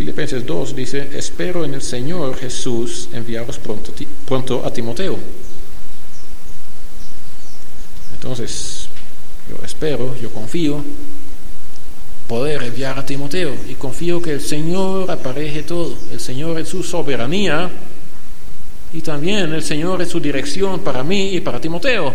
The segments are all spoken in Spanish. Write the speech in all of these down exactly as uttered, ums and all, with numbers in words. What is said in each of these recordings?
Filipenses dos dice: espero en el Señor Jesús enviaros pronto, pronto a Timoteo. Entonces, yo espero, yo confío poder enviar a Timoteo, y confío que el Señor apareje todo, el Señor en su soberanía, y también el Señor en su dirección para mí y para Timoteo.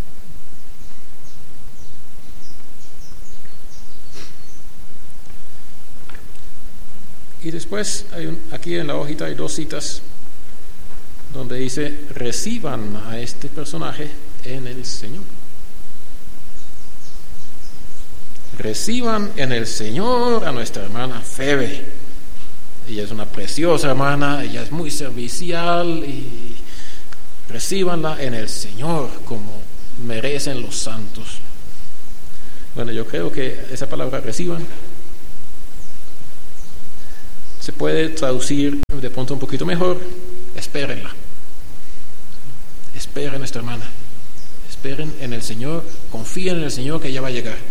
Y después, hay un, aquí en la hojita hay dos citas donde dice: reciban a este personaje en el Señor. Reciban en el Señor a nuestra hermana Febe. Ella es una preciosa hermana, ella es muy servicial, y recíbanla en el Señor como merecen los santos. Bueno, yo creo que esa palabra reciban se puede traducir de pronto un poquito mejor: espérenla. Esperen a nuestra hermana. Esperen en el Señor, confíen en el Señor que ella va a llegar.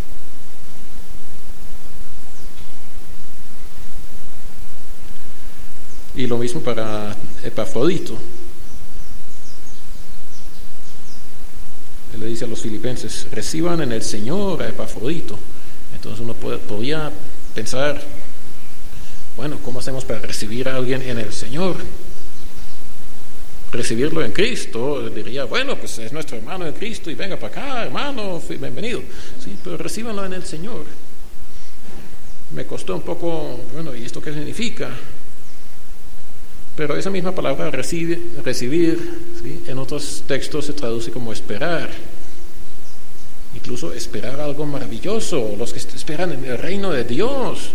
Y lo mismo para Epafrodito. Él le dice a los filipenses: reciban en el Señor a Epafrodito. Entonces uno puede, podría pensar: bueno, ¿cómo hacemos para recibir a alguien en el Señor? Recibirlo en Cristo, diría: bueno, pues es nuestro hermano en Cristo y venga para acá, hermano, bienvenido. Sí, pero recíbanlo en el Señor. Me costó un poco, bueno, ¿y esto qué significa? Pero esa misma palabra recibir, recibir ¿sí? en otros textos se traduce como esperar. Incluso esperar algo maravilloso, los que esperan en el reino de Dios.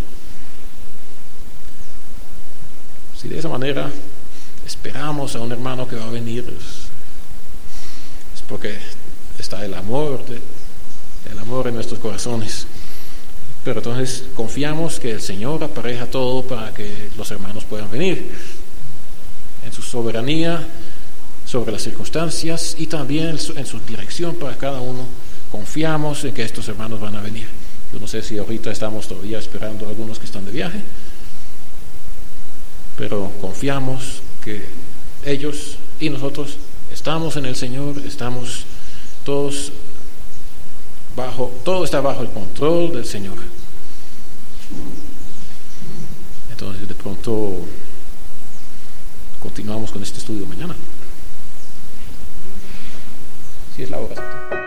Si de esa manera esperamos a un hermano que va a venir, es porque está el amor, de, el amor en nuestros corazones. Pero entonces confiamos que el Señor apareja todo para que los hermanos puedan venir en su soberanía sobre las circunstancias y también en su dirección para cada uno. Confiamos en que estos hermanos van a venir. Yo no sé si ahorita estamos todavía esperando a algunos que están de viaje, pero confiamos que ellos y nosotros estamos en el Señor, estamos todos bajo, todo está bajo el control del Señor. Entonces, de pronto continuamos con este estudio mañana. Si es la hora.